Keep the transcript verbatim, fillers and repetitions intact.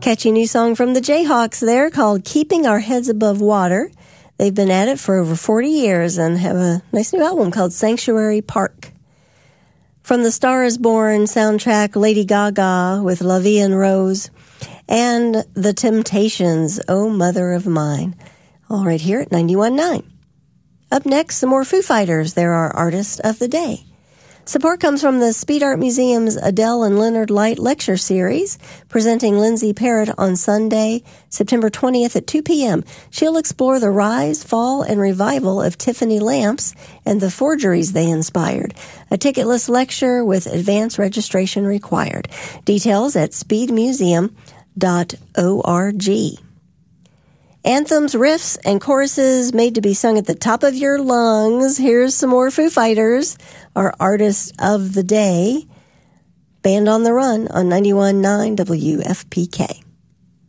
Catchy new song from the Jayhawks there called Keeping Our Heads Above Water. They've been at it for over forty years and have a nice new album called Sanctuary Park. From the Star is Born soundtrack, Lady Gaga with La Vie en Rose, and The Temptations, Oh Mother of Mine. All right here at ninety-one point nine. Up next, some more Foo Fighters. They're our Artist of the Day. Support comes from the Speed Art Museum's Adele and Leonard Light Lecture Series, presenting Lindsay Parrott on Sunday, September twentieth at two p.m. She'll explore the rise, fall, and revival of Tiffany lamps and the forgeries they inspired. A ticketless lecture with advance registration required. Details at speed museum dot org. Anthems, riffs, and choruses made to be sung at the top of your lungs. Here's some more Foo Fighters, our Artist of the Day. Band on the Run on ninety-one point nine W F P K.